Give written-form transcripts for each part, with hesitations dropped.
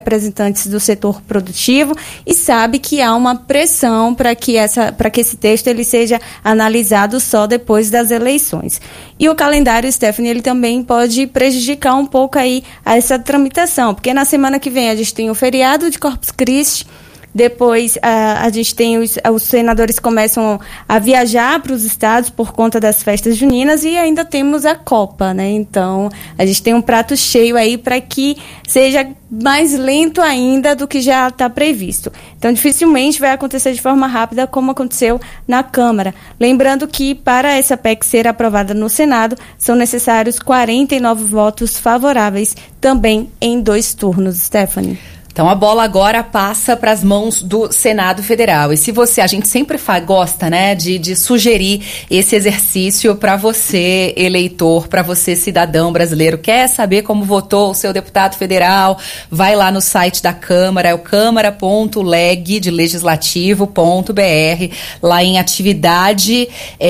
representantes do setor produtivo e sabe que há uma pressão para que esse texto ele seja analisado só depois das eleições. E o calendário, Stephanie, ele também pode prejudicar um pouco aí essa tramitação, porque na semana que vem a gente tem o feriado de Corpus Christi. Depois, a gente tem os senadores começam a viajar para os estados por conta das festas juninas e ainda temos a Copa, né? Então, a gente tem um prato cheio aí para que seja mais lento ainda do que já está previsto. Então, dificilmente vai acontecer de forma rápida como aconteceu na Câmara. Lembrando que, para essa PEC ser aprovada no Senado, são necessários 49 votos favoráveis, também em 2 turnos, Stephanie. Então a bola agora passa para as mãos do Senado Federal. E se a gente sempre gosta, né, de sugerir esse exercício para você, eleitor, para você, cidadão brasileiro, quer saber como votou o seu deputado federal, vai lá no site da Câmara, é o câmara.leg de legislativo.br, lá em atividade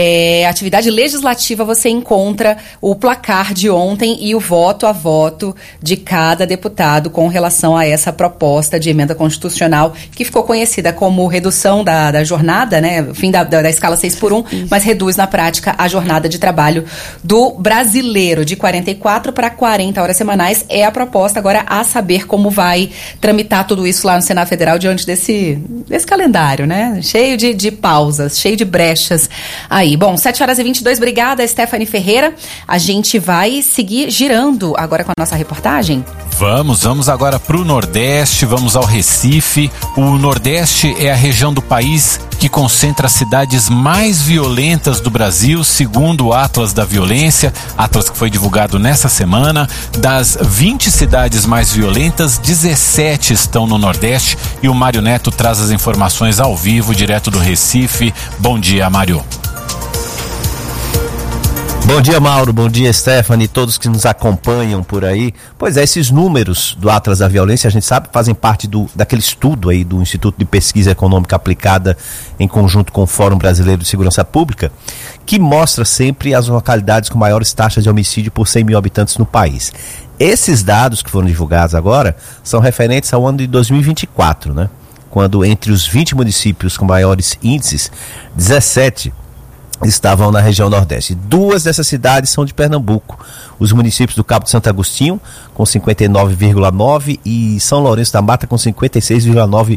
legislativa você encontra o placar de ontem e o voto a voto de cada deputado com relação a essa proposta de emenda constitucional que ficou conhecida como redução da jornada, né, fim da escala 6x1, mas reduz na prática a jornada de trabalho do brasileiro de 44 para 40 horas semanais. É a proposta, agora a saber como vai tramitar tudo isso lá no Senado Federal diante desse calendário, né, cheio de pausas, cheio de brechas aí. Bom, 7h22, obrigada, Stephanie Ferreira. A gente vai seguir girando agora com a nossa reportagem. Vamos agora para o Nordeste, vamos ao Recife. O Nordeste é a região do país que concentra as cidades mais violentas do Brasil, segundo o Atlas da Violência, Atlas que foi divulgado nessa semana. Das 20 cidades mais violentas, 17 estão no Nordeste e o Mário Neto traz as informações ao vivo, direto do Recife. Bom dia, Mário. Bom dia, Mauro, bom dia, Stephanie, todos que nos acompanham por aí. Pois é, esses números do Atlas da Violência, a gente sabe, fazem parte daquele estudo aí do Instituto de Pesquisa Econômica Aplicada em conjunto com o Fórum Brasileiro de Segurança Pública, que mostra sempre as localidades com maiores taxas de homicídio por 100 mil habitantes no país. Esses dados que foram divulgados agora são referentes ao ano de 2024, né? Quando entre os 20 municípios com maiores índices, 17 estavam na região Nordeste. 2 dessas cidades são de Pernambuco. Os municípios do Cabo de Santo Agostinho, com 59,9, e São Lourenço da Mata, com 56,9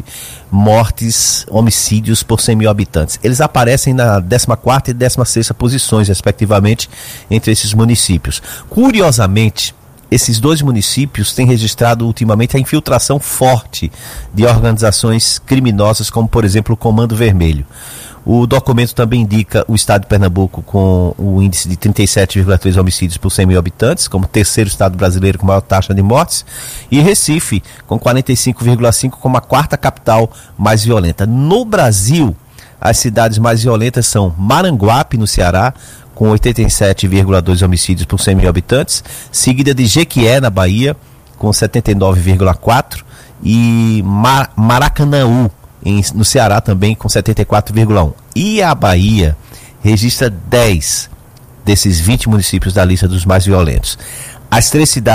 homicídios por 100 mil habitantes. Eles aparecem na 14ª e 16ª posições, respectivamente, entre esses municípios. Curiosamente, esses 2 municípios têm registrado ultimamente a infiltração forte de organizações criminosas, como, por exemplo, o Comando Vermelho. O documento também indica o estado de Pernambuco com o índice de 37,3 homicídios por 100 mil habitantes, como 3º estado brasileiro com maior taxa de mortes, e Recife com 45,5 como a 4ª capital mais violenta. No Brasil, as cidades mais violentas são Maranguape, no Ceará, com 87,2 homicídios por 100 mil habitantes, seguida de Jequié, na Bahia, com 79,4, e Maracanaú, no Ceará, também com 74,1. E a Bahia registra 10 desses 20 municípios da lista dos mais violentos. As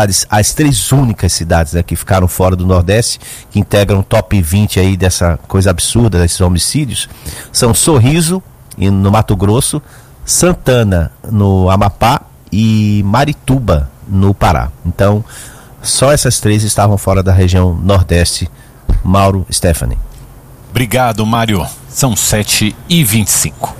3 únicas cidades, né, que ficaram fora do Nordeste, que integram o top 20 aí dessa coisa absurda, desses homicídios, são Sorriso, no Mato Grosso, Santana, no Amapá, e Marituba, no Pará. Então, só essas 3 estavam fora da região Nordeste. Mauro, Stephanie. Obrigado, Mário. São 7h25.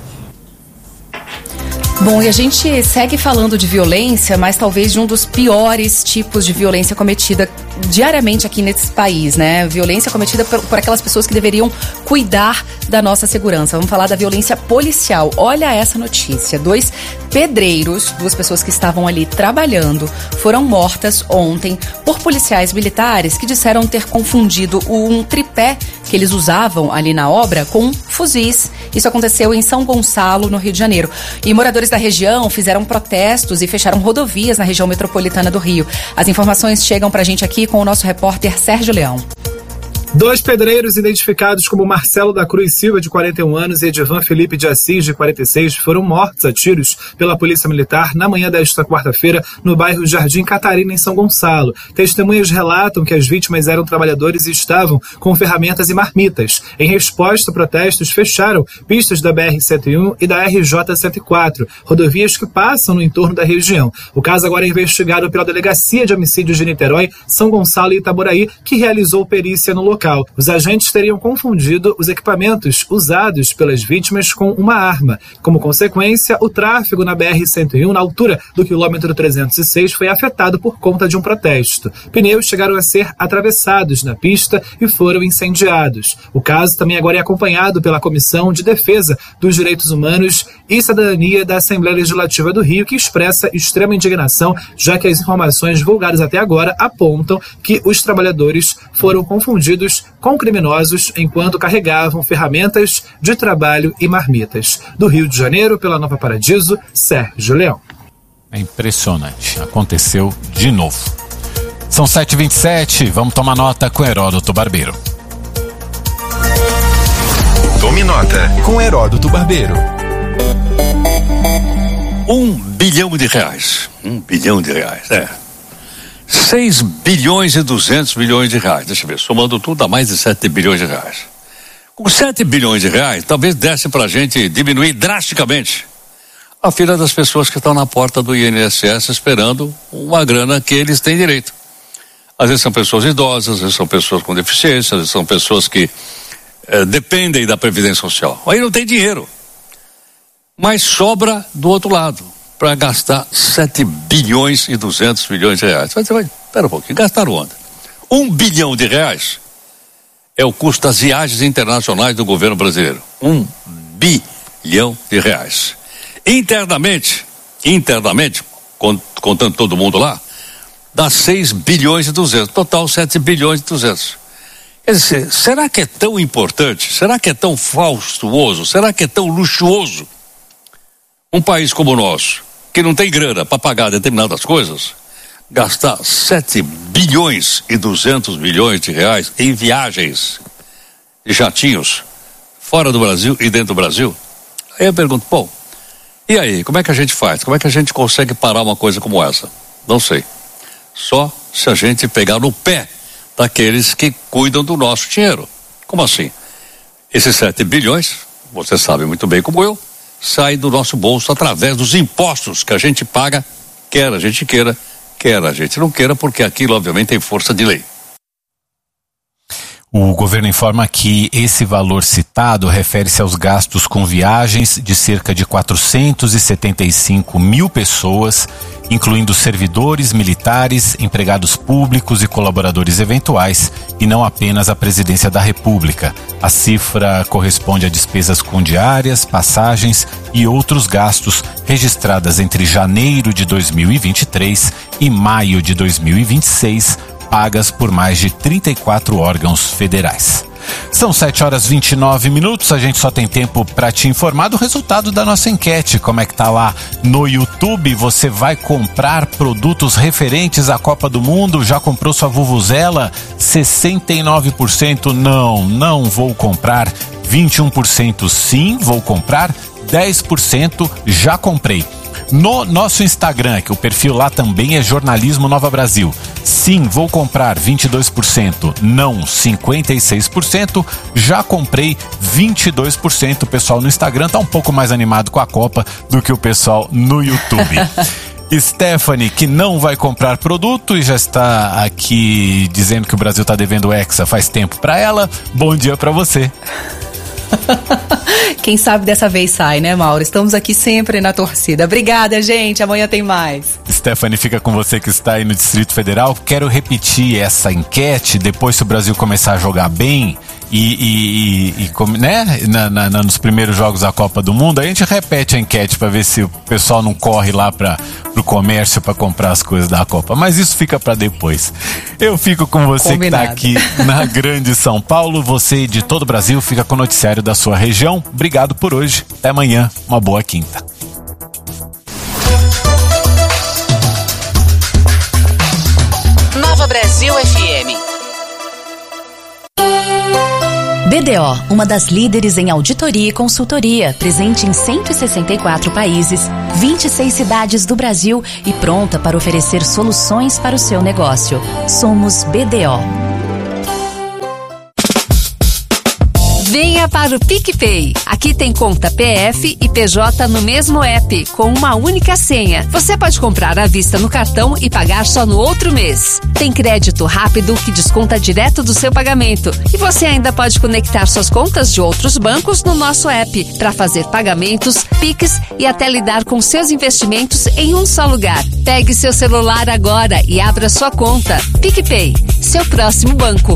Bom, e a gente segue falando de violência, mas talvez de um dos piores tipos de violência cometida diariamente aqui nesse país, né? Violência cometida por aquelas pessoas que deveriam cuidar da nossa segurança. Vamos falar da violência policial. Olha essa notícia. 2 pedreiros, 2 pessoas que estavam ali trabalhando, foram mortas ontem por policiais militares que disseram ter confundido um tripé que eles usavam ali na obra com fuzis. Isso aconteceu em São Gonçalo, no Rio de Janeiro. E moradores da região fizeram protestos e fecharam rodovias na região metropolitana do Rio. As informações chegam pra gente aqui com o nosso repórter Sérgio Leão. 2 pedreiros identificados como Marcelo da Cruz Silva, de 41 anos, e Edivan Felipe de Assis, de 46, foram mortos a tiros pela Polícia Militar na manhã desta quarta-feira no bairro Jardim Catarina, em São Gonçalo. Testemunhas relatam que as vítimas eram trabalhadores e estavam com ferramentas e marmitas. Em resposta, protestos fecharam pistas da BR-101 e da RJ-104, rodovias que passam no entorno da região. O caso agora é investigado pela Delegacia de Homicídios de Niterói, São Gonçalo e Itaboraí, que realizou perícia no local. Os agentes teriam confundido os equipamentos usados pelas vítimas com uma arma. Como consequência, o tráfego na BR-101, na altura do quilômetro 306, foi afetado por conta de um protesto. Pneus chegaram a ser atravessados na pista e foram incendiados. O caso também agora é acompanhado pela Comissão de Defesa dos Direitos Humanos e Cidadania da Assembleia Legislativa do Rio, que expressa extrema indignação, já que as informações divulgadas até agora apontam que os trabalhadores foram confundidos com criminosos enquanto carregavam ferramentas de trabalho e marmitas. Do Rio de Janeiro, pela Nova Paradiso, Sérgio Leão. É impressionante. Aconteceu de novo. São 7h27, vamos tomar nota com Heródoto Barbeiro. Tome nota com Heródoto Barbeiro. R$1 bilhão. R$1 bilhão, 6 bilhões e 200 milhões de reais. Deixa eu ver, somando tudo dá mais de 7 bilhões de reais. Com 7 bilhões de reais, talvez desse pra gente diminuir drasticamente a fila das pessoas que estão na porta do INSS esperando uma grana que eles têm direito. Às vezes são pessoas idosas, às vezes são pessoas com deficiência, às vezes são pessoas que dependem da Previdência Social. Aí não tem dinheiro. Mas sobra do outro lado, para gastar 7 bilhões e 200 milhões de reais. Você vai, espera um pouquinho, gastaram onde? R$1 bilhão é o custo das viagens internacionais do governo brasileiro. R$1 bilhão. Internamente, contando todo mundo lá, dá 6 bilhões e 200, total 7 bilhões e 200. Quer dizer, será que é tão importante? Será que é tão faustuoso? Será que é tão luxuoso? Um país como o nosso, que não tem grana para pagar determinadas coisas, gastar 7 bilhões e 200 milhões de reais em viagens de jatinhos fora do Brasil e dentro do Brasil? Aí eu pergunto, pô, e aí, como é que a gente faz? Como é que a gente consegue parar uma coisa como essa? Não sei. Só se a gente pegar no pé daqueles que cuidam do nosso dinheiro. Como assim? Esses 7 bilhões, você sabe muito bem como eu, sai do nosso bolso através dos impostos que a gente paga, quer a gente queira, quer a gente não queira, porque aquilo obviamente tem força de lei. O governo informa que esse valor citado refere-se aos gastos com viagens de cerca de 475 mil pessoas, incluindo servidores, militares, empregados públicos e colaboradores eventuais, e não apenas a Presidência da República. A cifra corresponde a despesas com diárias, passagens e outros gastos registradas entre janeiro de 2023 e maio de 2026, pagas por mais de 34 órgãos federais. São 7h29, a gente só tem tempo para te informar do resultado da nossa enquete. Como é que tá lá no YouTube? Você vai comprar produtos referentes à Copa do Mundo? Já comprou sua vuvuzela? 69% não vou comprar. 21% sim, vou comprar. 10% já comprei. No nosso Instagram, que o perfil lá também é Jornalismo Nova Brasil. Sim, vou comprar, 22%. Não, 56%. Já comprei, 22%. O pessoal no Instagram tá um pouco mais animado com a Copa do que o pessoal no YouTube. Stephanie, que não vai comprar produto e já está aqui dizendo que o Brasil tá devendo o Hexa faz tempo para ela. Bom dia para você. Quem sabe dessa vez sai, né, Mauro? Estamos aqui sempre na torcida. Obrigada, gente. Amanhã tem mais. Stephanie, fica com você que está aí no Distrito Federal. Quero repetir essa enquete depois, se o Brasil começar a jogar bem né, nos primeiros jogos da Copa do Mundo, a gente repete a enquete para ver se o pessoal não corre lá pro comércio para comprar as coisas da Copa. Mas isso fica para depois. Eu fico com você. Combinado. Que está aqui na Grande São Paulo. Você de todo o Brasil fica com o noticiário da sua região. Obrigado por hoje. Até amanhã. Uma boa quinta. Nova Brasil FM. BDO, uma das líderes em auditoria e consultoria, presente em 164 países, 26 cidades do Brasil e pronta para oferecer soluções para o seu negócio. Somos BDO. Venha para o PicPay. Aqui tem conta PF e PJ no mesmo app, com uma única senha. Você pode comprar à vista no cartão e pagar só no outro mês. Tem crédito rápido que desconta direto do seu pagamento. E você ainda pode conectar suas contas de outros bancos no nosso app para fazer pagamentos, Pix e até lidar com seus investimentos em um só lugar. Pegue seu celular agora e abra sua conta. PicPay, seu próximo banco.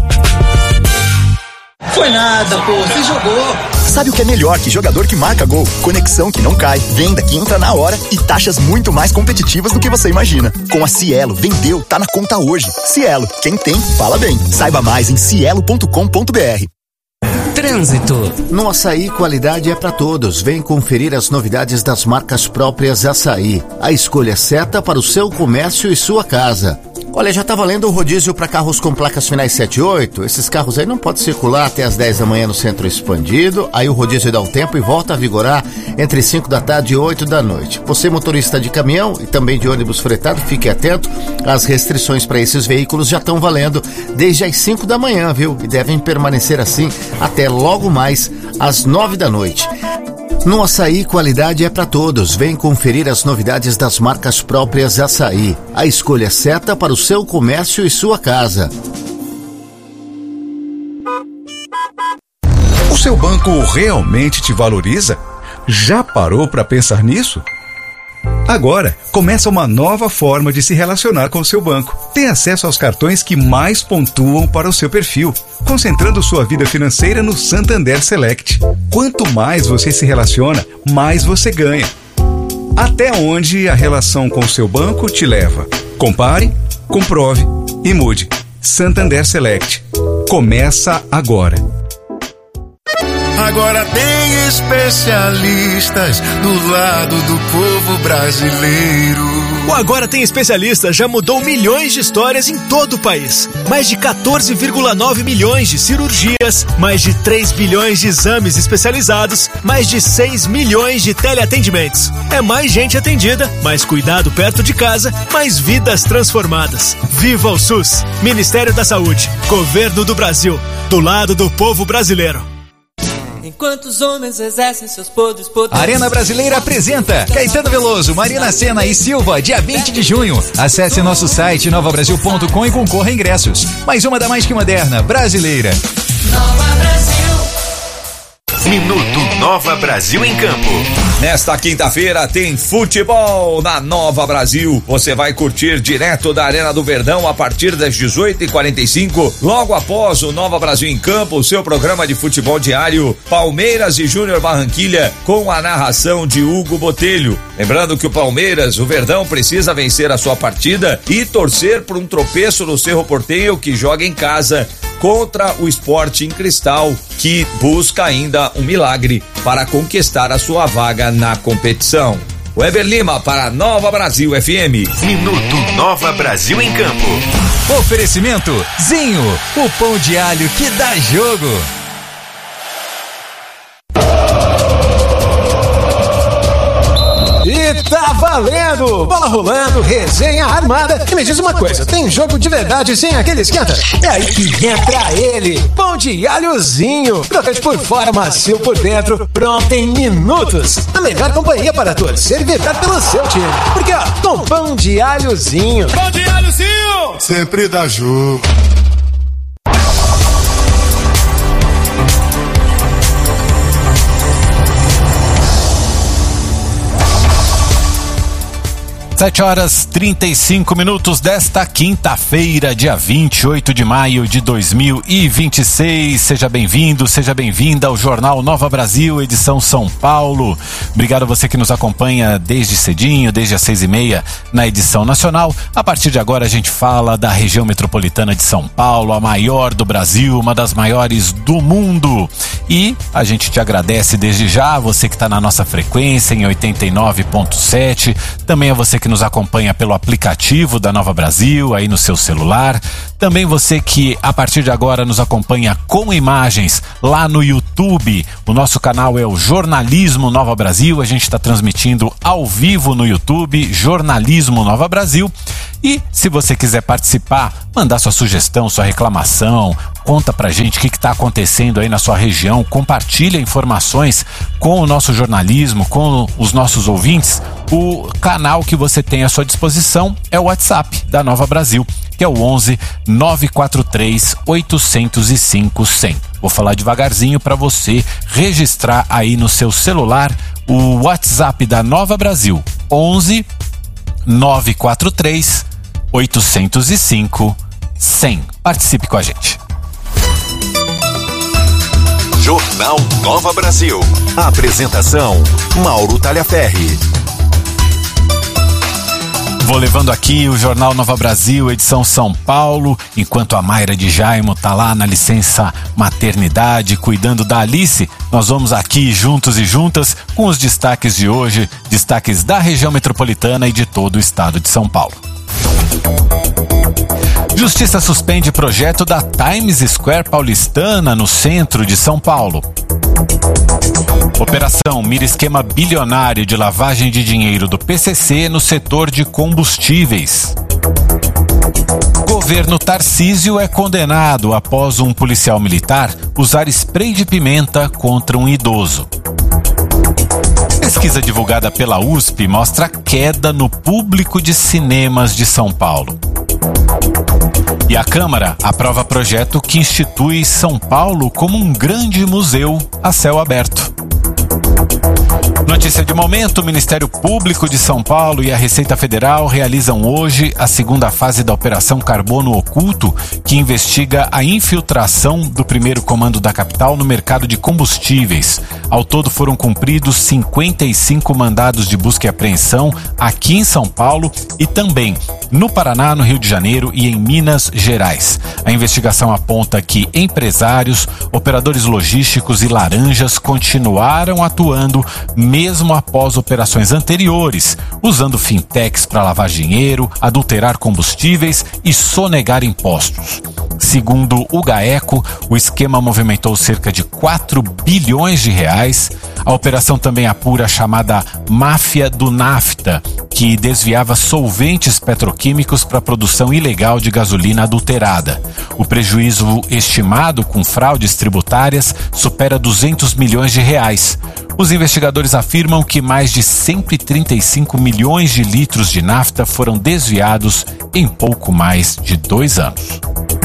Foi nada, pô, você jogou. Sabe o que é melhor que jogador que marca gol? Conexão que não cai, venda que entra na hora e taxas muito mais competitivas do que você imagina. Com a Cielo, vendeu, tá na conta hoje. Cielo, quem tem, fala bem. Saiba mais em cielo.com.br. Trânsito. No Açaí, qualidade é para todos. Vem conferir as novidades das marcas próprias Açaí. A escolha certa para o seu comércio e sua casa. Olha, já tá valendo o rodízio para carros com placas finais 7 e 8. Esses carros aí não podem circular até as 10 da manhã no centro expandido. Aí o rodízio dá um tempo e volta a vigorar entre 5 da tarde e 8 da noite. Você, motorista de caminhão e também de ônibus fretado, fique atento. As restrições para esses veículos já estão valendo desde as 5 da manhã, viu? E devem permanecer assim até logo mais às 9 da noite. No Açaí, qualidade é para todos. Vem conferir as novidades das marcas próprias Açaí. A escolha certa para o seu comércio e sua casa. O seu banco realmente te valoriza? Já parou para pensar nisso? Agora, começa uma nova forma de se relacionar com o seu banco. Tem acesso aos cartões que mais pontuam para o seu perfil, concentrando sua vida financeira no Santander Select. Quanto mais você se relaciona, mais você ganha. Até onde a relação com o seu banco te leva? Compare, comprove e mude. Santander Select. Começa agora. Agora tem especialistas do lado do povo brasileiro. O Agora Tem Especialistas já mudou milhões de histórias em todo o país. Mais de 14,9 milhões de cirurgias, mais de 3 bilhões de exames especializados, mais de 6 milhões de teleatendimentos. É mais gente atendida, mais cuidado perto de casa, mais vidas transformadas. Viva o SUS! Ministério da Saúde, Governo do Brasil, do lado do povo brasileiro. Enquanto os homens exercem seus poderes. Arena Brasileira apresenta Caetano Veloso, Marina Sena e Silva, dia 20 de junho. Acesse nosso site novabrasil.com e concorra a ingressos. Mais uma da mais que moderna, brasileira. Nova Brasil. Minuto Nova Brasil em Campo. Nesta quinta-feira tem futebol na Nova Brasil. Você vai curtir direto da Arena do Verdão a partir das 18h45, logo após o Nova Brasil em Campo, o seu programa de futebol diário, Palmeiras e Júnior Barranquilla, com a narração de Hugo Botelho. Lembrando que o Palmeiras, o Verdão, precisa vencer a sua partida e torcer por um tropeço no Cerro Porteño, que joga em casa contra o Sporting Cristal, que busca ainda um milagre para conquistar a sua vaga na competição. Weber Lima para Nova Brasil FM. Minuto Nova Brasil em Campo. Oferecimento Zinho, o pão de alho que dá jogo. E tá valendo! Bola rolando, resenha armada. E me diz uma coisa, tem jogo de verdade sem aquele esquenta? É aí que entra ele, pão de alhozinho. Crocante por fora, macio por dentro, pronto em minutos. A melhor companhia para torcer e vibrar pelo seu time. Porque ó, com pão de alhozinho. Pão de alhozinho! Sempre dá jogo. Sete horas 35 minutos desta quinta-feira, dia 28 de maio de 2026. Seja bem-vindo, seja bem-vinda ao Jornal Nova Brasil, edição São Paulo. Obrigado a você que nos acompanha desde cedinho, desde as 6h30 na edição nacional. A partir de agora a gente fala da região metropolitana de São Paulo, a maior do Brasil, uma das maiores do mundo. E a gente te agradece desde já, você que está na nossa frequência em 89.7, também a você que nos acompanha pelo aplicativo da Nova Brasil, aí no seu celular, também você que a partir de agora nos acompanha com imagens lá no YouTube. O nosso canal é o Jornalismo Nova Brasil, a gente está transmitindo ao vivo no YouTube, Jornalismo Nova Brasil. E se você quiser participar, mandar sua sugestão, sua reclamação, conta pra gente o que está acontecendo aí na sua região, compartilha informações com o nosso jornalismo, com os nossos ouvintes. O canal que você tem à sua disposição é o WhatsApp da Nova Brasil, que é o 11 943 805 100. Vou falar devagarzinho para você registrar aí no seu celular o WhatsApp da Nova Brasil, 11 943 805 100. Participe com a gente. Jornal Nova Brasil. Apresentação: Mauro Talhaferri. Vou levando aqui o Jornal Nova Brasil, edição São Paulo, enquanto a Mayra de Jaimo tá lá na licença maternidade, cuidando da Alice. Nós vamos aqui juntos e juntas com os destaques de hoje, destaques da região metropolitana e de todo o estado de São Paulo. Justiça suspende projeto da Times Square paulistana no centro de São Paulo. Operação mira esquema bilionário de lavagem de dinheiro do PCC no setor de combustíveis. Governo Tarcísio é condenado após um policial militar usar spray de pimenta contra um idoso. Pesquisa divulgada pela USP mostra queda no público de cinemas de São Paulo. E a Câmara aprova projeto que institui São Paulo como um grande museu a céu aberto. Notícia de momento: o Ministério Público de São Paulo e a Receita Federal realizam hoje a segunda fase da Operação Carbono Oculto, que investiga a infiltração do primeiro comando da capital no mercado de combustíveis. Ao todo foram cumpridos 55 mandados de busca e apreensão aqui em São Paulo e também no Paraná, no Rio de Janeiro e em Minas Gerais. A investigação aponta que empresários, operadores logísticos e laranjas continuaram atuando mesmo após operações anteriores, usando fintechs para lavar dinheiro, adulterar combustíveis e sonegar impostos. Segundo o GAECO, o esquema movimentou cerca de 4 bilhões de reais. A operação também apura a chamada máfia do nafta, que desviava solventes petroquímicos para a produção ilegal de gasolina adulterada. O prejuízo estimado com fraudes tributárias supera 200 milhões de reais. Os investigadores afirmam que mais de 135 milhões de litros de nafta foram desviados em pouco mais de 2 anos.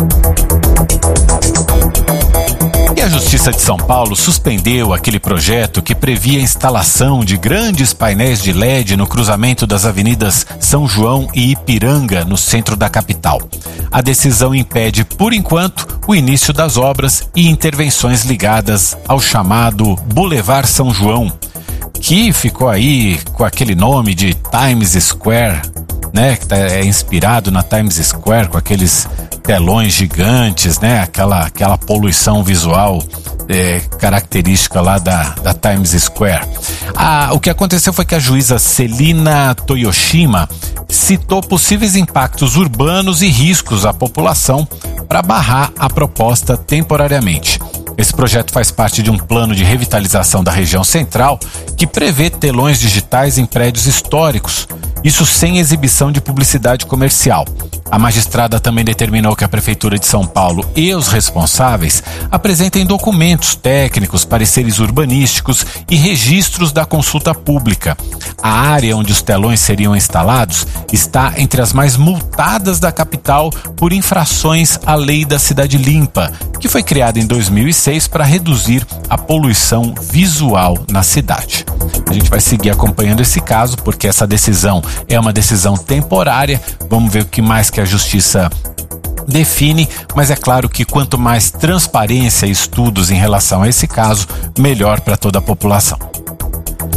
E a Justiça de São Paulo suspendeu aquele projeto que previa a instalação de grandes painéis de LED no cruzamento das avenidas São João e Ipiranga, no centro da capital. A decisão impede, por enquanto, o início das obras e intervenções ligadas ao chamado Boulevard São João, que ficou aí com aquele nome de Times Square, né? Que é inspirado na Times Square, com aqueles telões gigantes, né? Aquela poluição visual característica lá da Times Square. O que aconteceu foi que a juíza Celina Toyoshima citou possíveis impactos urbanos e riscos à população para barrar a proposta temporariamente. Esse projeto faz parte de um plano de revitalização da região central que prevê telões digitais em prédios históricos, isso sem exibição de publicidade comercial. A magistrada também determinou que a Prefeitura de São Paulo e os responsáveis apresentem documentos técnicos, pareceres urbanísticos e registros da consulta pública. A área onde os telões seriam instalados está entre as mais multadas da capital por infrações à Lei da Cidade Limpa, que foi criada em 2006 para reduzir a poluição visual na cidade. A gente vai seguir acompanhando esse caso, porque essa decisão é uma decisão temporária. Vamos ver o que mais que a Justiça define, mas é claro que quanto mais transparência e estudos em relação a esse caso, melhor para toda a população.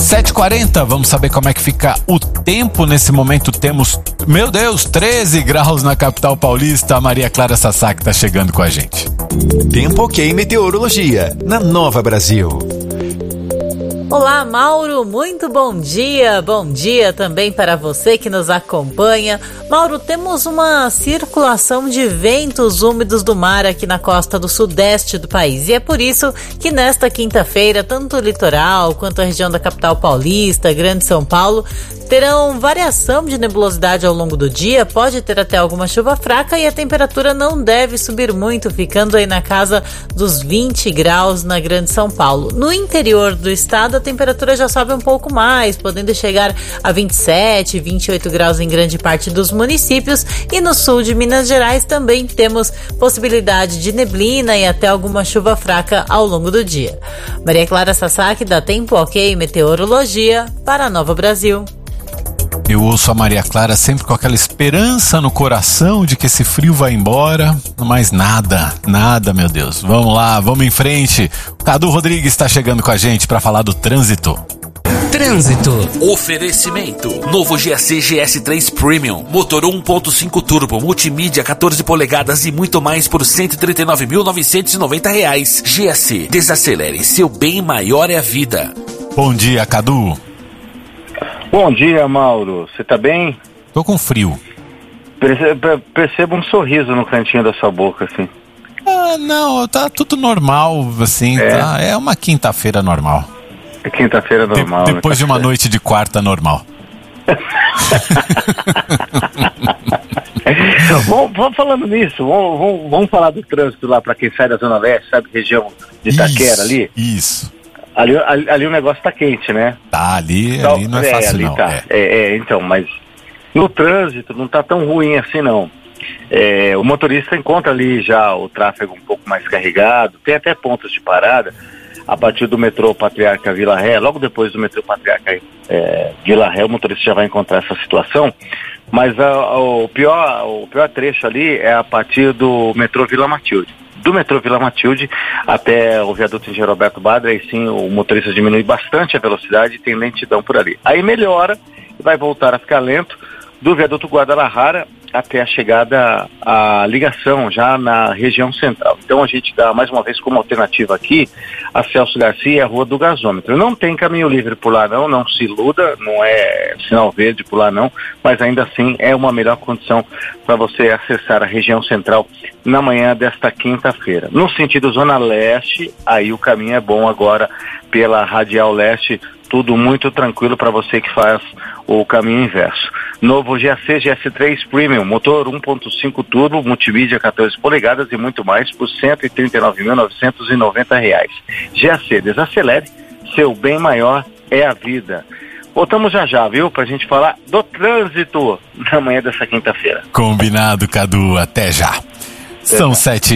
7h40, vamos saber como é que fica o tempo. Nesse momento temos, meu Deus, 13 graus na capital paulista. A Maria Clara Sasaki está chegando com a gente. Tempo Ok Meteorologia, na Nova Brasil. Olá, Mauro, muito bom dia também para você que nos acompanha. Mauro, temos uma circulação de ventos úmidos do mar aqui na costa do sudeste do país, e é por isso que nesta quinta-feira, tanto o litoral quanto a região da capital paulista, Grande São Paulo, terão variação de nebulosidade ao longo do dia, pode ter até alguma chuva fraca e a temperatura não deve subir muito, ficando aí na casa dos 20 graus na Grande São Paulo. No interior do estado, a temperatura já sobe um pouco mais, podendo chegar a 27, 28 graus em grande parte dos municípios, e no sul de Minas Gerais também temos possibilidade de neblina e até alguma chuva fraca ao longo do dia. Maria Clara Sasaki, da Tempo Ok Meteorologia, para a Nova Brasil. Eu ouço a Maria Clara sempre com aquela esperança no coração de que esse frio vai embora, mas nada, meu Deus. Vamos lá, vamos em frente. O Cadu Rodrigues está chegando com a gente para falar do trânsito. Trânsito. Oferecimento. Novo GAC GS3 Premium. Motor 1.5 turbo, multimídia 14 polegadas e muito mais por R$ 139.990. GAC. Desacelere. Seu bem maior é a vida. Bom dia, Cadu. Bom dia, Mauro. Você tá bem? Tô com frio. Percebo um sorriso no cantinho da sua boca, assim. Ah, não, tá tudo normal, assim, tá. É uma quinta-feira normal. É quinta-feira normal. Depois de uma noite de quarta normal. Vamos falando nisso, vamos falar do trânsito lá para quem sai da Zona Leste, sabe, região de Itaquera ali? Isso. Ali o negócio tá quente, né? Tá, ali não é fácil, não. Tá. Então, mas no trânsito não tá tão ruim assim, não. O motorista encontra ali já o tráfego um pouco mais carregado, tem até pontos de parada a partir do metrô Patriarca Vila Ré. Logo depois do metrô Patriarca Vila Ré, o motorista já vai encontrar essa situação, mas o pior trecho ali é a partir do metrô Vila Matilde. Do metrô Vila Matilde até o viaduto Engenheiro Roberto Badra, aí sim o motorista diminui bastante a velocidade e tem lentidão por ali. Aí melhora e vai voltar a ficar lento do viaduto Guadalajara até a chegada à ligação já na região central. Então a gente dá mais uma vez como alternativa aqui a Celso Garcia e a Rua do Gasômetro. Não tem caminho livre por lá não se iluda, não é sinal verde por lá não, mas ainda assim é uma melhor condição para você acessar a região central na manhã desta quinta-feira. No sentido Zona Leste, aí o caminho é bom agora pela Radial Leste, tudo muito tranquilo para você que faz o caminho inverso. Novo GAC GS3 Premium, motor 1.5 turbo, multimídia 14 polegadas e muito mais por R$ 139.990. GAC, desacelere, seu bem maior é a vida. Voltamos já, viu? Pra gente falar do trânsito na manhã dessa quinta-feira. Combinado, Cadu. Até já. São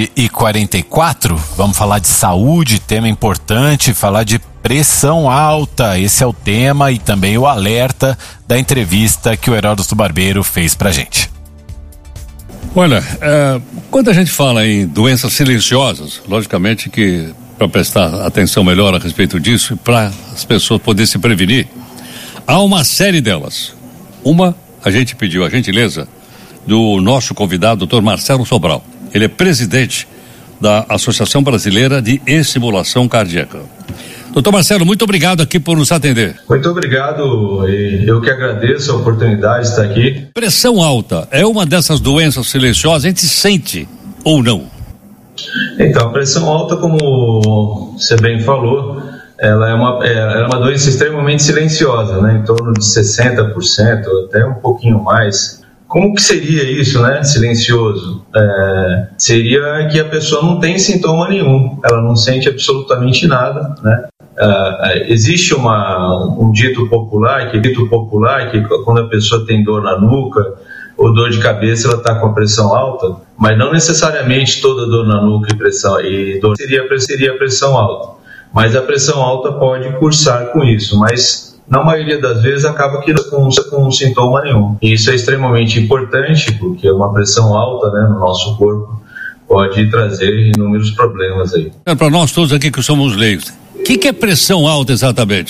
7h44, vamos falar de saúde, tema importante, falar de pressão alta, esse é o tema e também o alerta da entrevista que o Heródoto Barbeiro fez pra gente. Olha, quando a gente fala em doenças silenciosas, logicamente que para prestar atenção melhor a respeito disso, para as pessoas poderem se prevenir, há uma série delas. Uma, a gente pediu a gentileza do nosso convidado, Dr. Marcelo Sobral. Ele é presidente da Associação Brasileira de Estimulação Cardíaca. Doutor Marcelo, muito obrigado aqui por nos atender. Muito obrigado, eu que agradeço a oportunidade de estar aqui. Pressão alta é uma dessas doenças silenciosas, a gente sente ou não? Então, a pressão alta, como você bem falou, ela é uma doença extremamente silenciosa, né? Em torno de 60%, até um pouquinho mais. Como que seria isso, né? Silencioso? Seria que a pessoa não tem sintoma nenhum, ela não sente absolutamente nada, né? Existe um dito popular que quando a pessoa tem dor na nuca ou dor de cabeça, ela está com a pressão alta, mas não necessariamente toda dor na nuca e dor seria pressão alta. Mas a pressão alta pode cursar com isso, mas na maioria das vezes acaba que não com sintoma nenhum. E isso é extremamente importante, porque uma pressão alta, né, no nosso corpo pode trazer inúmeros problemas aí. Para nós todos aqui que somos leigos, o que é pressão alta exatamente?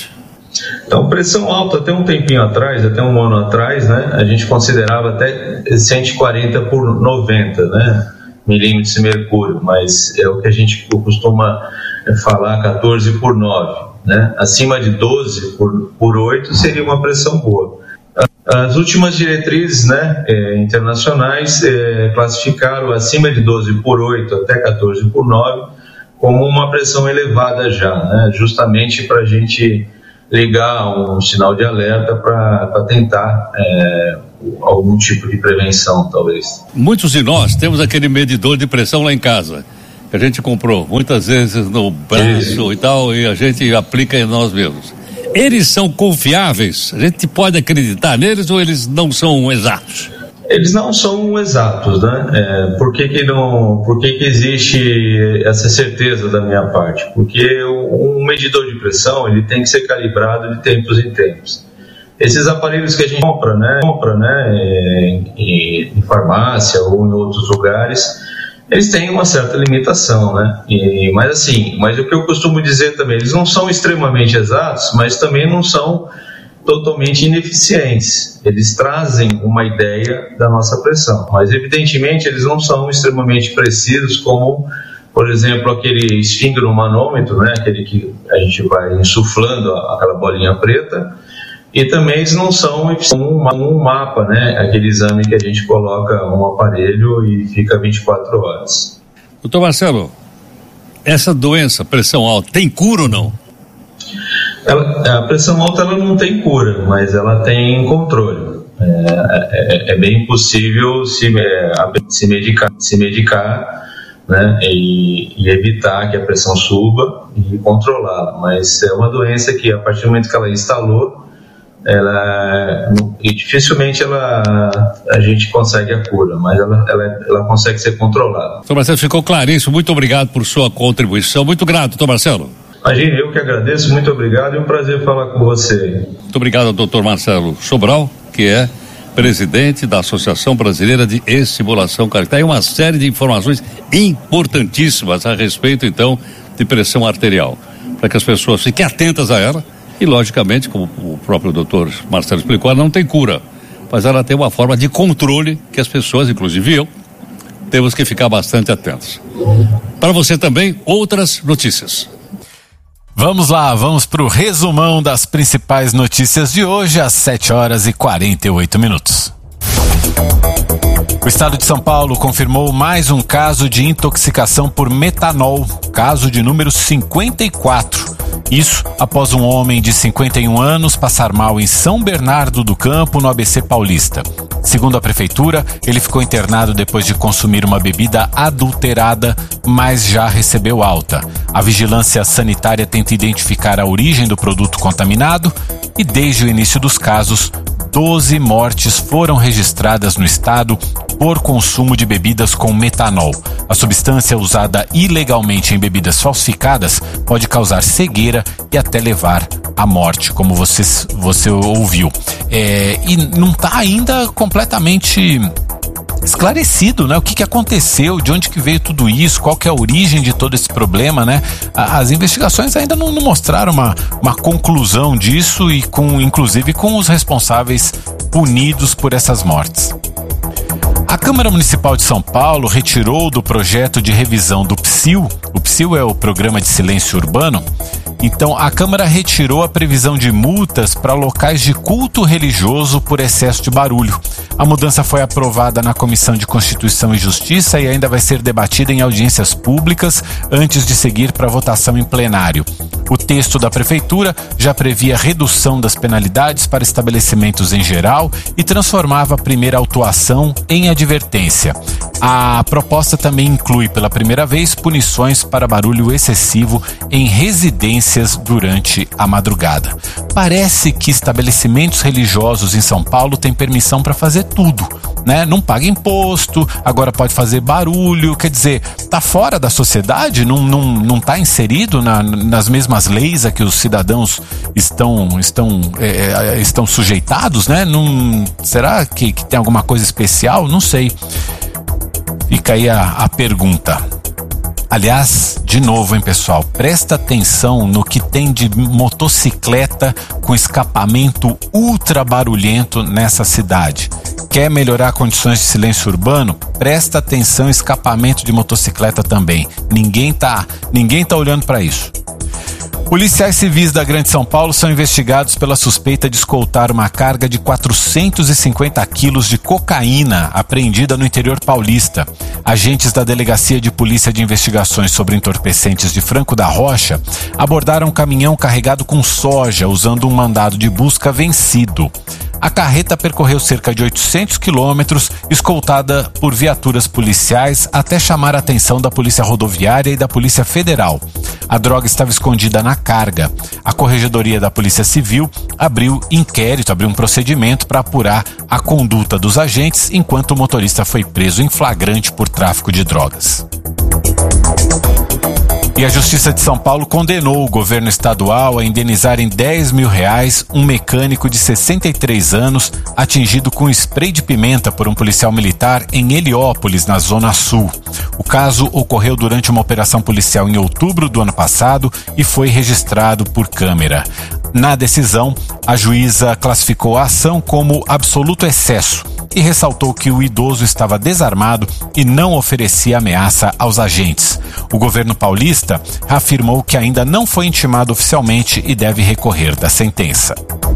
Então, pressão alta, até um tempinho atrás, até um ano atrás, né, a gente considerava até 140 por 90, né, milímetros de mercúrio, mas é o que a gente costuma falar, 14 por 9, né, acima de 12 por 8 seria uma pressão boa. As últimas diretrizes, né, internacionais classificaram acima de 12 por 8 até 14 por 9 como uma pressão elevada já, né, justamente para a gente ligar um sinal de alerta para tentar algum tipo de prevenção, talvez. Muitos de nós temos aquele medidor de pressão lá em casa, que a gente comprou muitas vezes no braço e tal, e a gente aplica em nós mesmos. Eles são confiáveis? A gente pode acreditar neles ou eles não são exatos? Eles não são exatos, né? Por que existe essa certeza da minha parte? Porque um medidor de pressão, ele tem que ser calibrado de tempos em tempos. Esses aparelhos que a gente compra, em farmácia ou em outros lugares, eles têm uma certa limitação, né? Mas o que eu costumo dizer também, eles não são extremamente exatos, mas também não são totalmente ineficientes. Eles trazem uma ideia da nossa pressão, mas evidentemente eles não são extremamente precisos, como, por exemplo, aquele esfingromanômetro, né? Aquele que a gente vai insuflando aquela bolinha preta, e também eles não são um mapa, né? Aquele exame que a gente coloca um aparelho e fica 24 horas. Doutor Marcelo, essa doença, pressão alta, tem cura ou não? A pressão alta ela não tem cura, mas ela tem controle. É bem possível se medicar, né, e evitar que a pressão suba e controlá-la. Mas é uma doença que, a partir do momento que ela instalou, dificilmente a gente consegue a cura, mas ela consegue ser controlada. Doutor Marcelo, ficou claríssimo. Muito obrigado por sua contribuição. Muito grato, doutor Marcelo. Imagina, eu que agradeço, muito obrigado, é um prazer falar com você. Muito obrigado ao doutor Marcelo Sobral, que é presidente da Associação Brasileira de Estimulação Cardíaca. Tem uma série de informações importantíssimas a respeito, então, de pressão arterial, para que as pessoas fiquem atentas a ela e, logicamente, como o próprio doutor Marcelo explicou, ela não tem cura, mas ela tem uma forma de controle que as pessoas, inclusive eu, temos que ficar bastante atentos. Para você também, outras notícias. Vamos lá, vamos para o resumão das principais notícias de hoje às 7h48. O estado de São Paulo confirmou mais um caso de intoxicação por metanol, caso de número 54. Isso após um homem de 51 anos passar mal em São Bernardo do Campo, no ABC Paulista. Segundo a prefeitura, ele ficou internado depois de consumir uma bebida adulterada, mas já recebeu alta. A vigilância sanitária tenta identificar a origem do produto contaminado e, desde o início dos casos, 12 mortes foram registradas no estado por consumo de bebidas com metanol. A substância usada ilegalmente em bebidas falsificadas pode causar cegueira e até levar à morte, como você ouviu. E não está ainda completamente esclarecido, né? O que aconteceu, de onde que veio tudo isso, qual que é a origem de todo esse problema, né? As investigações ainda não mostraram uma conclusão disso e inclusive com os responsáveis punidos por essas mortes. A Câmara Municipal de São Paulo retirou do projeto de revisão do PSIL, o PSIL é o Programa de Silêncio Urbano, então a Câmara retirou a previsão de multas para locais de culto religioso por excesso de barulho. A mudança foi aprovada na Comissão de Constituição e Justiça e ainda vai ser debatida em audiências públicas antes de seguir para votação em plenário. O texto da Prefeitura já previa redução das penalidades para estabelecimentos em geral e transformava a primeira autuação em advertência. A proposta também inclui pela primeira vez punições para barulho excessivo em residências durante a madrugada. Parece que estabelecimentos religiosos em São Paulo têm permissão para fazer tudo, né? Não paga imposto, agora pode fazer barulho, quer dizer, tá fora da sociedade, não tá inserido nas mesmas leis a que os cidadãos estão sujeitados, né? Será que tem alguma coisa especial? Não sei. Fica aí a pergunta. Aliás, De novo, hein, pessoal? Presta atenção no que tem de motocicleta com escapamento ultra barulhento nessa cidade. Quer melhorar condições de silêncio urbano? Presta atenção, escapamento de motocicleta também. Ninguém tá olhando para isso. Policiais civis da Grande São Paulo são investigados pela suspeita de escoltar uma carga de 450 quilos de cocaína apreendida no interior paulista. Agentes da Delegacia de Polícia de Investigações sobre Entorpecentes de Franco da Rocha abordaram um caminhão carregado com soja usando um mandado de busca vencido. A carreta percorreu cerca de 800 quilômetros, escoltada por viaturas policiais até chamar a atenção da Polícia Rodoviária e da Polícia Federal. A droga estava escondida na carga. A Corregedoria da Polícia Civil abriu um procedimento para apurar a conduta dos agentes, enquanto o motorista foi preso em flagrante por tráfico de drogas. E a Justiça de São Paulo condenou o governo estadual a indenizar em R$10 mil um mecânico de 63 anos atingido com spray de pimenta por um policial militar em Heliópolis, na Zona Sul. O caso ocorreu durante uma operação policial em outubro do ano passado e foi registrado por câmera. Na decisão, a juíza classificou a ação como absoluto excesso e ressaltou que o idoso estava desarmado e não oferecia ameaça aos agentes. O governo paulista afirmou que ainda não foi intimado oficialmente e deve recorrer da sentença.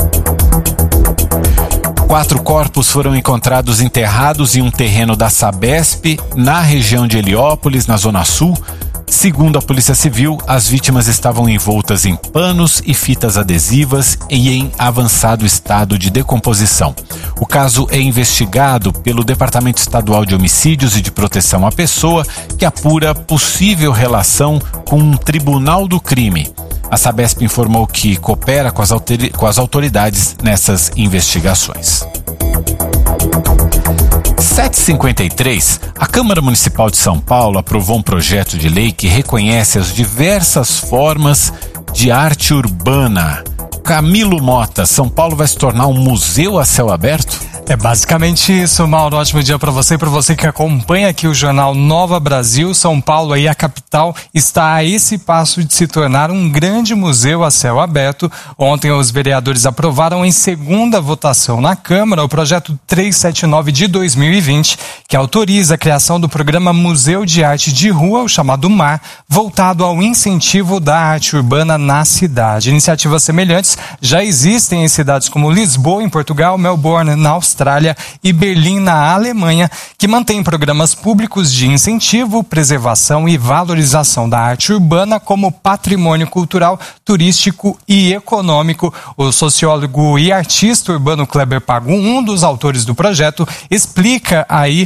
4 corpos foram encontrados enterrados em um terreno da Sabesp, na região de Heliópolis, na Zona Sul. Segundo a Polícia Civil, as vítimas estavam envoltas em panos e fitas adesivas e em avançado estado de decomposição. O caso é investigado pelo Departamento Estadual de Homicídios e de Proteção à Pessoa, que apura possível relação com um tribunal do crime. A Sabesp informou que coopera com as autoridades nessas investigações. 7h53, a Câmara Municipal de São Paulo aprovou um projeto de lei que reconhece as diversas formas de arte urbana. Camilo Mota, São Paulo vai se tornar um museu a céu aberto? É basicamente isso, Mauro. Ótimo dia para você que acompanha aqui o jornal Nova Brasil. São Paulo, aí a capital, está a esse passo de se tornar um grande museu a céu aberto. Ontem os vereadores aprovaram em segunda votação na Câmara o projeto 379 de 2020, que autoriza a criação do programa Museu de Arte de Rua, o chamado MAR, voltado ao incentivo da arte urbana na cidade. Iniciativas semelhantes já existem em cidades como Lisboa, em Portugal, Melbourne, na Austrália e Berlim, na Alemanha, que mantém programas públicos de incentivo, preservação e valorização da arte urbana como patrimônio cultural, turístico e econômico. O sociólogo e artista urbano Kleber Pagum, um dos autores do projeto, explica aí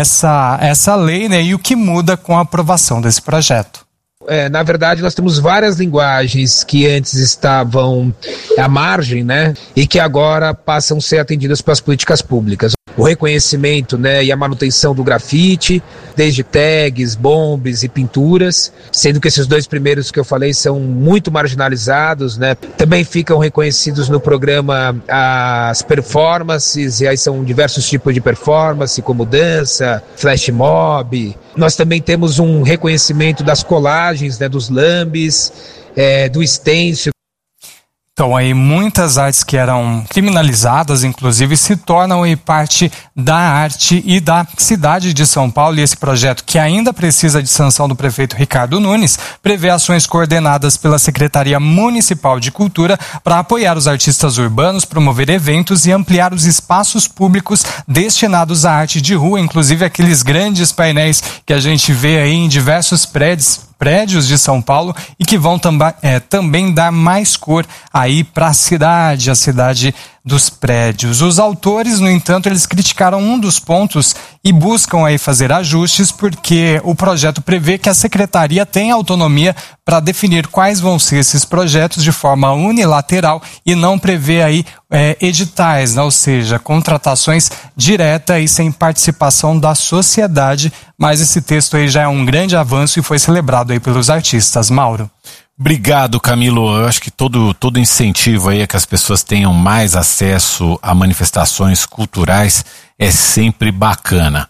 essa lei, né, e o que muda com a aprovação desse projeto. Na verdade, nós temos várias linguagens que antes estavam à margem, né, e que agora passam a ser atendidas pelas políticas públicas. O reconhecimento, né, e a manutenção do grafite, desde tags, bombes e pinturas, sendo que esses 2 primeiros que eu falei são muito marginalizados, né. Também ficam reconhecidos no programa as performances, e aí são diversos tipos de performance, como dança, flash mob. Nós também temos um reconhecimento das colagens, né, dos lambes, do stencil. Então aí muitas artes que eram criminalizadas, inclusive, se tornam aí parte da arte e da cidade de São Paulo. E esse projeto, que ainda precisa de sanção do prefeito Ricardo Nunes, prevê ações coordenadas pela Secretaria Municipal de Cultura para apoiar os artistas urbanos, promover eventos e ampliar os espaços públicos destinados à arte de rua, inclusive aqueles grandes painéis que a gente vê aí em diversos prédios de São Paulo e que vão também dar mais cor aí para a cidade dos prédios. Os autores, no entanto, eles criticaram um dos pontos e buscam aí fazer ajustes, porque o projeto prevê que a secretaria tem autonomia para definir quais vão ser esses projetos de forma unilateral e não prevê aí editais, né? Ou seja, contratações diretas e sem participação da sociedade, mas esse texto aí já é um grande avanço e foi celebrado aí pelos artistas. Mauro. Obrigado, Camilo. Eu acho que todo incentivo aí a que as pessoas tenham mais acesso a manifestações culturais é sempre bacana.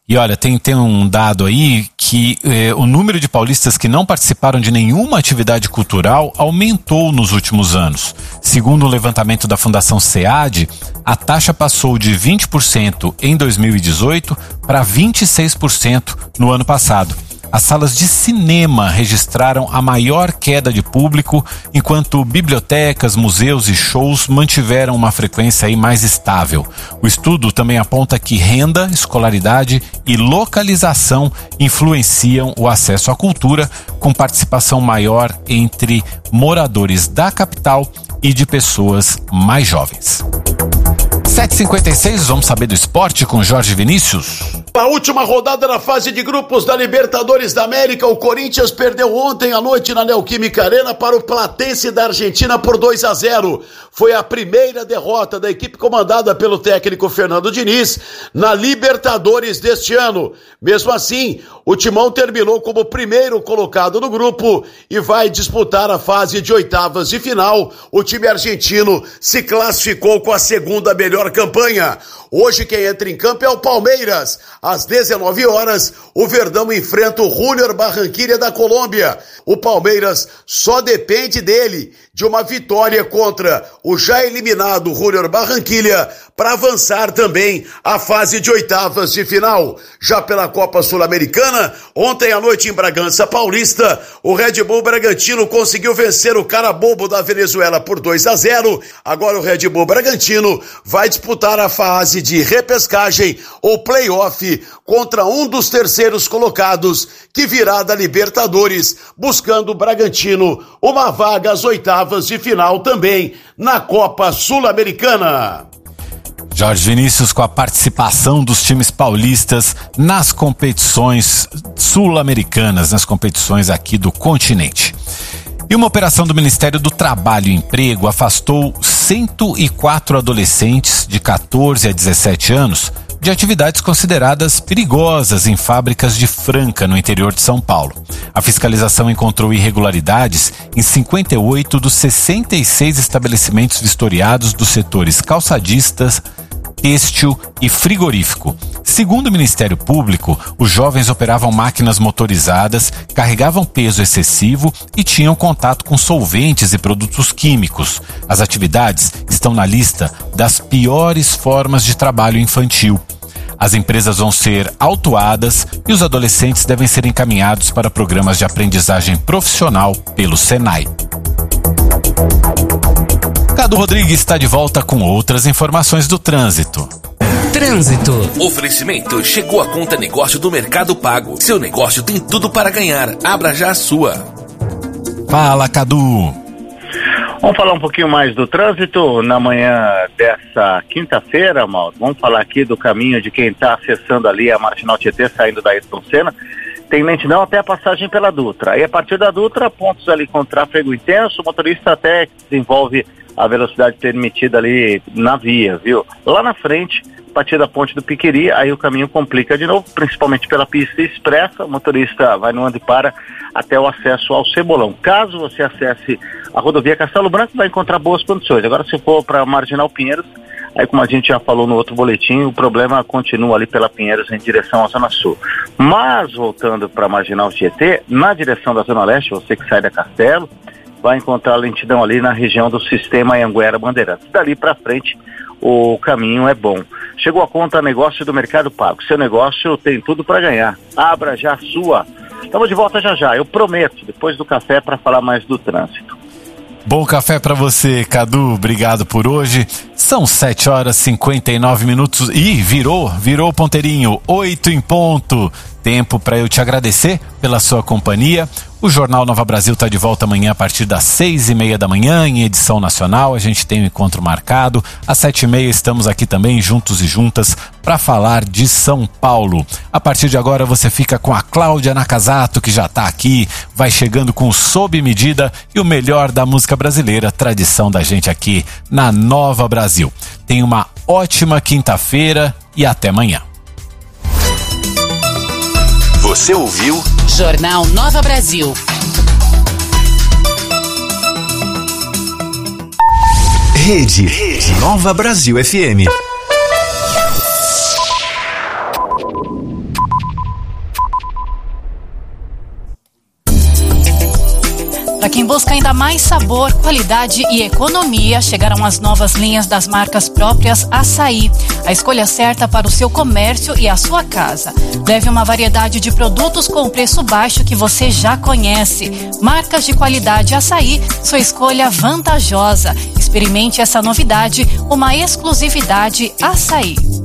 E olha, tem um dado aí que o número de paulistas que não participaram de nenhuma atividade cultural aumentou nos últimos anos. Segundo o levantamento da Fundação SEAD, a taxa passou de 20% em 2018 para 26% no ano passado. As salas de cinema registraram a maior queda de público, enquanto bibliotecas, museus e shows mantiveram uma frequência aí mais estável. O estudo também aponta que renda, escolaridade e localização influenciam o acesso à cultura, com participação maior entre moradores da capital e de pessoas mais jovens. 7h56, vamos saber do esporte com Jorge Vinícius. A última rodada da fase de grupos da Libertadores da América, o Corinthians perdeu ontem à noite na Neoquímica Arena para o Platense da Argentina por 2-0. Foi a primeira derrota da equipe comandada pelo técnico Fernando Diniz na Libertadores deste ano. Mesmo assim, o Timão terminou como primeiro colocado no grupo e vai disputar a fase de oitavas de final. O time argentino se classificou com a segunda melhor campanha. Hoje quem entra em campo é o Palmeiras. Às 19 horas, o Verdão enfrenta o Junior Barranquilla da Colômbia. O Palmeiras só depende dele, de uma vitória contra o já eliminado Junior Barranquilla, para avançar também a fase de oitavas de final. Já pela Copa Sul-Americana, ontem à noite em Bragança Paulista, o Red Bull Bragantino conseguiu vencer o Carabobo da Venezuela por 2-0. Agora o Red Bull Bragantino vai disputar a fase de repescagem ou play-off contra um dos terceiros colocados que virá da Libertadores, buscando o Bragantino uma vaga às oitavas de final também na Copa Sul-Americana. Jorge Vinícius com a participação dos times paulistas nas competições sul-americanas, nas competições aqui do continente. E uma operação do Ministério do Trabalho e Emprego afastou 104 adolescentes de 14 a 17 anos de atividades consideradas perigosas em fábricas de Franca, no interior de São Paulo. A fiscalização encontrou irregularidades em 58 dos 66 estabelecimentos vistoriados dos setores calçadistas, têxtil e frigorífico. Segundo o Ministério Público, os jovens operavam máquinas motorizadas, carregavam peso excessivo e tinham contato com solventes e produtos químicos. As atividades estão na lista das piores formas de trabalho infantil. As empresas vão ser autuadas e os adolescentes devem ser encaminhados para programas de aprendizagem profissional pelo Senai. Cadu Rodrigues está de volta com outras informações do trânsito. Trânsito. Oferecimento. Chegou a conta negócio do Mercado Pago. Seu negócio tem tudo para ganhar. Abra já a sua. Fala, Cadu. Vamos falar um pouquinho mais do trânsito na manhã dessa quinta-feira, Mauro. Vamos falar aqui do caminho de quem está acessando ali a Marginal Tietê, saindo da Ayrton Senna. Tem lentidão até a passagem pela Dutra. Aí a partir da Dutra, pontos ali com tráfego intenso, o motorista até desenvolve a velocidade permitida ali na via, viu? Lá na frente, a partir da ponte do Piqueri, aí o caminho complica de novo, principalmente pela pista expressa. O motorista vai no anda e para até o acesso ao Cebolão. Caso você acesse a rodovia Castelo Branco, vai encontrar boas condições. Agora, se for para Marginal Pinheiros, aí como a gente já falou no outro boletim, o problema continua ali pela Pinheiros em direção à Zona Sul. Mas, voltando para Marginal Tietê, na direção da Zona Leste, você que sai da Castelo, vai encontrar lentidão ali na região do Sistema Anhanguera Bandeirantes. Dali para frente, o caminho é bom. Chegou a conta negócio do Mercado Pago. Seu negócio tem tudo para ganhar. Abra já a sua. Estamos de volta já, eu prometo, depois do café, para falar mais do trânsito. Bom café para você, Cadu. Obrigado por hoje. São 7h59 e virou o ponteirinho, 8 em ponto. Tempo para eu te agradecer pela sua companhia. O Jornal Nova Brasil está de volta amanhã a partir das 6h30 da manhã, em edição nacional. A gente tem um encontro marcado. Às 7h30 estamos aqui também, juntos e juntas, para falar de São Paulo. A partir de agora você fica com a Cláudia Nakazato, que já está aqui, vai chegando com Sob Medida e o melhor da música brasileira, tradição da gente aqui na Nova Brasil. Tenha uma ótima quinta-feira e até amanhã. Você ouviu? Jornal Nova Brasil. Rede Nova Brasil FM. busca ainda mais sabor, qualidade e economia, chegaram as novas linhas das marcas próprias Açaí. A escolha certa para o seu comércio e a sua casa. Leve uma variedade de produtos com preço baixo que você já conhece. Marcas de qualidade Açaí, sua escolha vantajosa. Experimente essa novidade, uma exclusividade Açaí.